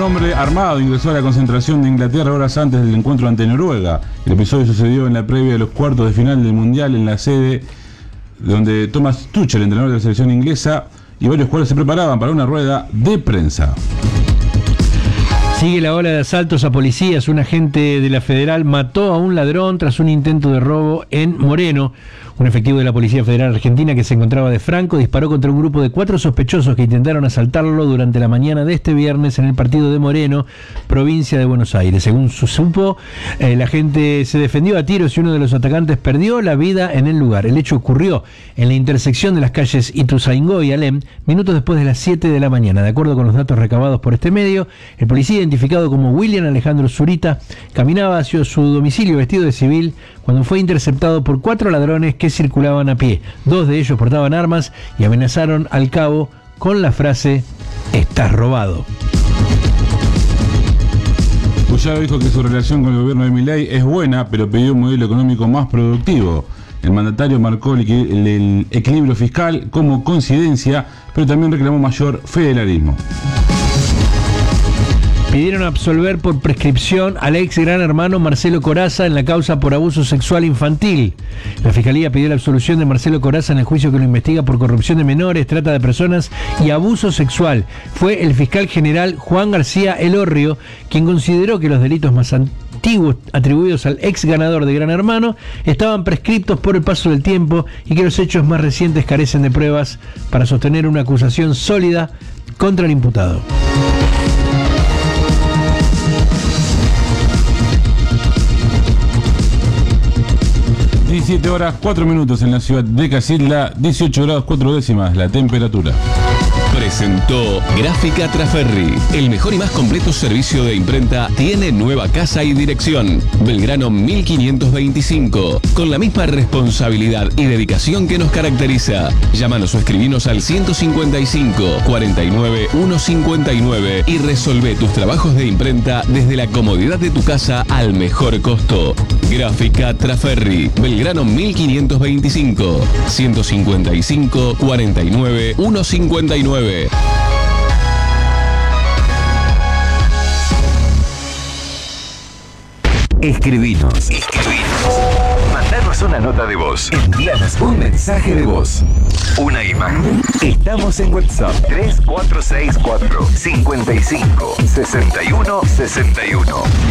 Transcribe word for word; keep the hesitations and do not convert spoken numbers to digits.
hombre armado ingresó a la concentración de Inglaterra horas antes del encuentro ante Noruega. El episodio sucedió en la previa de los cuartos de final del Mundial en la sede donde Thomas Tuchel, entrenador de la selección inglesa, y varios jugadores se preparaban para una rueda de prensa. Sigue la ola de asaltos a policías. Un agente de la Federal mató a un ladrón tras un intento de robo en Moreno. Un efectivo de la Policía Federal Argentina que se encontraba de franco disparó contra un grupo de cuatro sospechosos que intentaron asaltarlo durante la mañana de este viernes en el partido de Moreno, provincia de Buenos Aires. Según se supo, el agente se defendió a tiros y uno de los atacantes perdió la vida en el lugar. El hecho ocurrió en la intersección de las calles Ituzaingó y Alem, minutos después de las siete de la mañana. De acuerdo con los datos recabados por este medio, el policía, identificado como William Alejandro Zurita, caminaba hacia su domicilio vestido de civil cuando fue interceptado por cuatro ladrones que circulaban a pie. Dos de ellos portaban armas y amenazaron al cabo con la frase "estás robado". Bullado dijo que su relación con el gobierno de Milei es buena, pero pidió un modelo económico más productivo. El mandatario marcó el, el, el equilibrio fiscal como coincidencia, pero también reclamó mayor federalismo. Pidieron absolver por prescripción al ex Gran Hermano Marcelo Corazza en la causa por abuso sexual infantil. La Fiscalía pidió la absolución de Marcelo Corazza en el juicio que lo investiga por corrupción de menores, trata de personas y abuso sexual. Fue el fiscal general Juan García Elorrio quien consideró que los delitos más antiguos atribuidos al ex ganador de Gran Hermano estaban prescriptos por el paso del tiempo y que los hechos más recientes carecen de pruebas para sostener una acusación sólida contra el imputado. diecisiete horas cuatro minutos en la ciudad de Casilda, dieciocho grados cuatro décimas la temperatura. Presentó Gráfica Traferri. El mejor y más completo servicio de imprenta tiene nueva casa y dirección. Belgrano mil quinientos veinticinco. Con la misma responsabilidad y dedicación que nos caracteriza. Llámanos o escribinos al ciento cincuenta y cinco, cuarenta y nueve, ciento cincuenta y nueve y resolvé tus trabajos de imprenta desde la comodidad de tu casa al mejor costo. Gráfica Traferri. Belgrano mil quinientos veinticinco. ciento cincuenta y cinco, cuarenta y nueve, ciento cincuenta y nueve. Escribinos. Escribinos. Mandanos una nota de voz. Envíanos un mensaje de voz. Una imagen. Estamos en WhatsApp tres cuatro seis cuatro, cincuenta y cinco, sesenta y uno, sesenta y uno.